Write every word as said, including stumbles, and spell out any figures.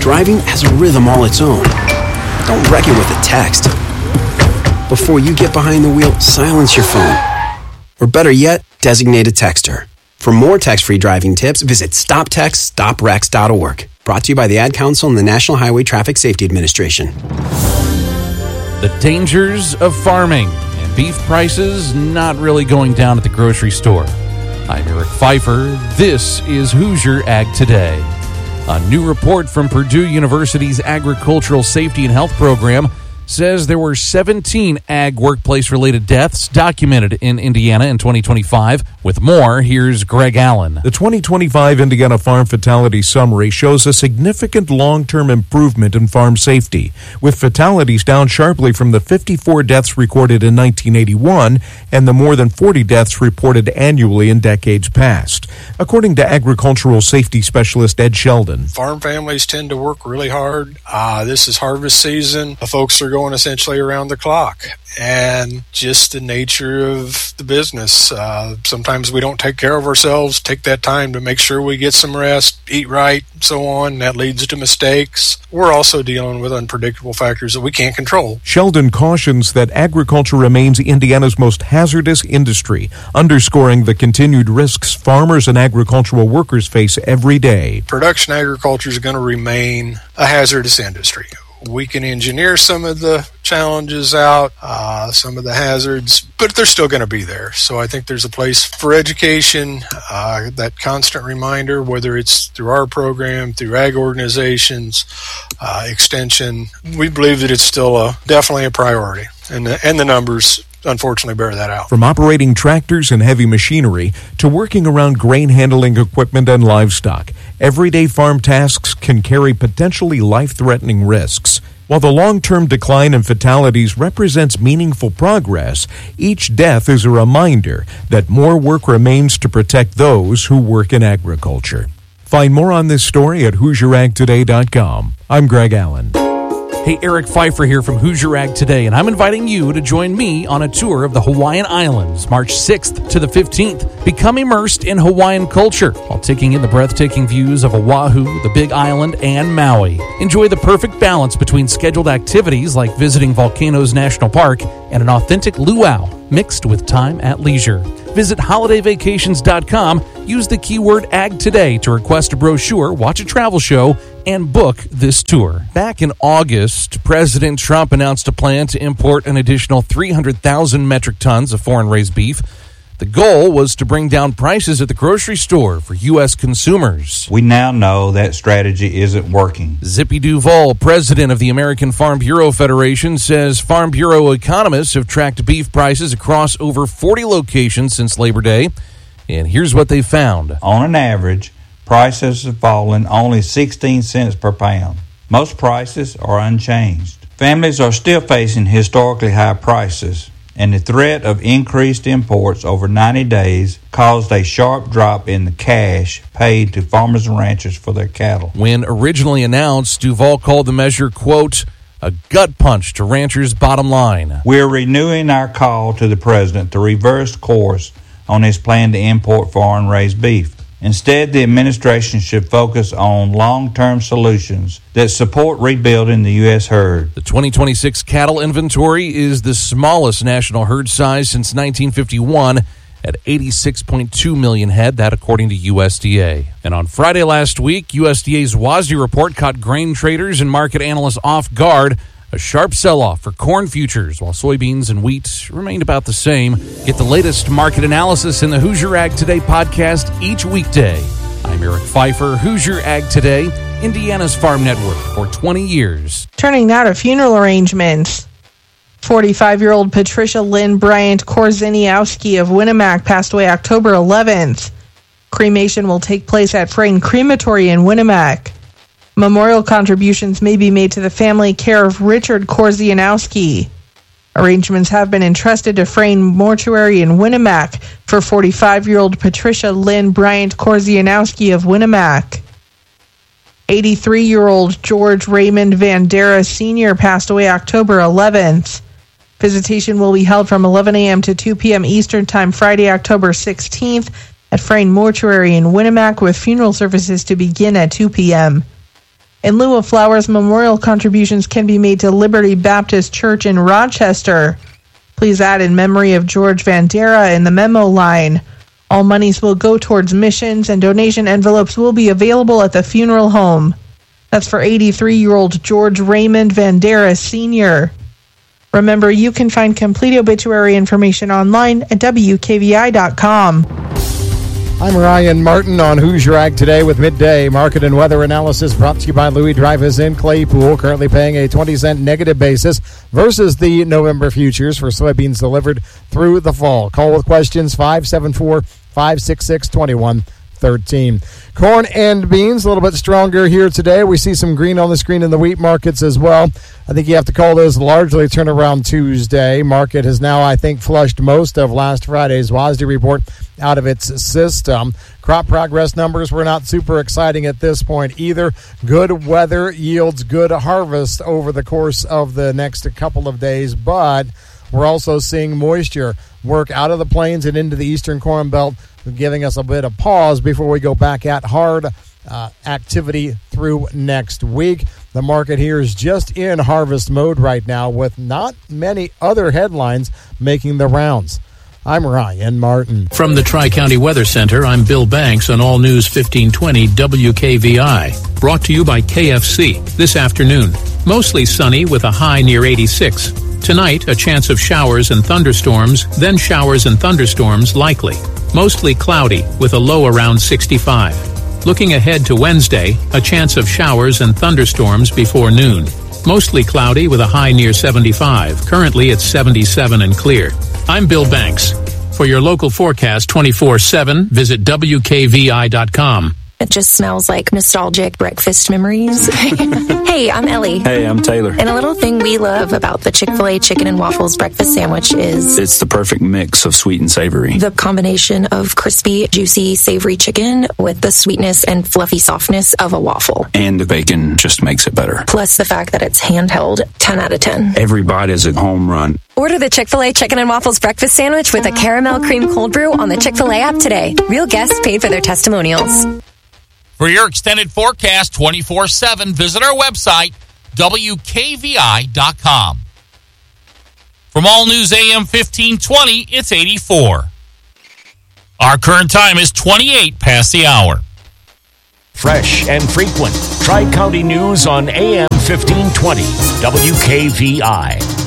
Driving has a rhythm all its own. Don't wreck it with a text. Before you get behind the wheel, silence your phone. Or better yet, designate a texter. For more text-free driving tips, visit stop text stop wrecks dot org. Brought to you by the Ad Council and the National Highway Traffic Safety Administration. The dangers of farming and beef prices not really going down at the grocery store. I'm Eric Pfeiffer. This is Hoosier Ag Today. A new report from Purdue University's Agricultural Safety and Health Program says there were seventeen ag workplace-related deaths documented in Indiana in twenty twenty-five. With more, here's Greg Allen. The twenty twenty-five Indiana Farm Fatality Summary shows a significant long-term improvement in farm safety, with fatalities down sharply from the fifty-four deaths recorded in nineteen eighty-one and the more than forty deaths reported annually in decades past, according to agricultural safety specialist Ed Sheldon. Farm families tend to work really hard. Uh, this is harvest season. The folks are going essentially around the clock, and just the nature of the business. Uh, sometimes we don't take care of ourselves, take that time to make sure we get some rest, eat right, so on. That leads to mistakes. We're also dealing with unpredictable factors that we can't control. Sheldon cautions that agriculture remains Indiana's most hazardous industry, underscoring the continued risks farmers and agricultural workers face every day. Production agriculture is going to remain a hazardous industry. We can engineer some of the challenges out, uh, some of the hazards, but they're still going to be there. So I think there's a place for education, uh, that constant reminder, whether it's through our program, through ag organizations, uh, extension. We believe that it's still a, definitely a priority, and the, and the numbers unfortunately bear that out. From operating tractors and heavy machinery to working around grain handling equipment and livestock, everyday farm tasks can carry potentially life-threatening risks. While the long-term decline in fatalities represents meaningful progress, each death is a reminder that more work remains to protect those who work in agriculture. Find more on this story at Hoosier Ag Today dot com. I'm Greg Allen. Hey, Eric Pfeiffer here from Hoosier Ag Today, and I'm inviting you to join me on a tour of the Hawaiian Islands, March sixth to the fifteenth. Become immersed in Hawaiian culture while taking in the breathtaking views of Oahu, the Big Island, and Maui. Enjoy the perfect balance between scheduled activities like visiting Volcanoes National Park and an authentic luau mixed with time at leisure. Visit holiday vacations dot com. Use the keyword Ag Today to request a brochure, watch a travel show, and book this tour. Back in August, President Trump announced a plan to import an additional three hundred thousand metric tons of foreign-raised beef. The goal was to bring down prices at the grocery store for U S consumers. We now know that strategy isn't working. Zippy Duval, president of the American Farm Bureau Federation, says Farm Bureau economists have tracked beef prices across over forty locations since Labor Day. And here's what they found. On an average, prices have fallen only sixteen cents per pound. Most prices are unchanged. Families are still facing historically high prices, and the threat of increased imports over ninety days caused a sharp drop in the cash paid to farmers and ranchers for their cattle. When originally announced, Duval called the measure, quote, a gut punch to ranchers' bottom line. We're renewing our call to the president to reverse course on his plan to import foreign-raised beef. Instead, the administration should focus on long-term solutions that support rebuilding the U S herd. The twenty twenty-six cattle inventory is the smallest national herd size since nineteen fifty-one at eighty-six point two million head, that according to U S D A. And on Friday last week, U S D A's WASDE report caught grain traders and market analysts off guard. A sharp sell-off for corn futures, while soybeans and wheat remained about the same. Get the latest market analysis in the Hoosier Ag Today podcast each weekday. I'm Eric Pfeiffer, Hoosier Ag Today, Indiana's Farm Network for twenty years. Turning now to funeral arrangements. forty-five-year-old Patricia Lynn Bryant Korzeniowski of Winnemac passed away October eleventh. Cremation will take place at Frayne Crematory in Winnemac. Memorial contributions may be made to the family care of Richard Korzeniowski. Arrangements have been entrusted to Frayne Mortuary in Winnemac for forty-five-year-old Patricia Lynn Bryant Korzeniowski of Winnemac. eighty-three-year-old George Raymond Vandera Senior passed away October eleventh. Visitation will be held from eleven a.m. to two p.m. Eastern Time Friday, October sixteenth at Frayne Mortuary in Winnemac, with funeral services to begin at two p.m. In lieu of flowers, memorial contributions can be made to Liberty Baptist Church in Rochester. Please add in memory of George Vandera in the memo line. All monies will go towards missions, and donation envelopes will be available at the funeral home. That's for eighty-three-year-old George Raymond Vandera, Senior Remember, you can find complete obituary information online at W K V I dot com. I'm Ryan Martin on Hoosier Ag Today with Midday Market and Weather Analysis brought to you by Louis Dreyfus in Claypool, currently paying a twenty cent negative basis versus the November futures for soybeans delivered through the fall. Call with questions five seven four, five six six, two one one three. Corn and beans a little bit stronger here today. We see some green on the screen in the wheat markets as well. I think you have to call those largely turnaround Tuesday. Market has now, I think, flushed most of last Friday's W A S D report out of its system. Crop progress numbers were not super exciting at this point either. Good weather yields good harvest over the course of the next couple of days, but we're also seeing moisture work out of the plains and into the eastern corn belt, giving us a bit of pause before we go back at hard uh, activity through next week. The market here is just in harvest mode right now with not many other headlines making the rounds. I'm Ryan Martin. From the Tri-County Weather Center, I'm Bill Banks on All News fifteen twenty W K V I. Brought to you by K F C. This afternoon, mostly sunny with a high near eighty-six. Tonight, a chance of showers and thunderstorms, then showers and thunderstorms likely. Mostly cloudy with a low around sixty-five. Looking ahead to Wednesday, a chance of showers and thunderstorms before noon. Mostly cloudy with a high near seventy-five. Currently it's seventy-seven and clear. I'm Bill Banks. For your local forecast twenty-four seven, visit W K V I dot com. It just smells like nostalgic breakfast memories. Hey, I'm Ellie. Hey, I'm Taylor. And a little thing we love about the Chick-fil-A Chicken and Waffles breakfast sandwich is... it's the perfect mix of sweet and savory. The combination of crispy, juicy, savory chicken with the sweetness and fluffy softness of a waffle. And the bacon just makes it better. Plus the fact that it's handheld, ten out of ten. Every bite is a home run. Order the Chick-fil-A Chicken and Waffles breakfast sandwich with a caramel cream cold brew on the Chick-fil-A app today. Real guests paid for their testimonials. For your extended forecast twenty-four seven, visit our website, W K V I dot com. From All News A M fifteen twenty, it's eighty-four. Our current time is twenty-eight past the hour. Fresh and frequent Tri-County News on A M fifteen twenty, W K V I.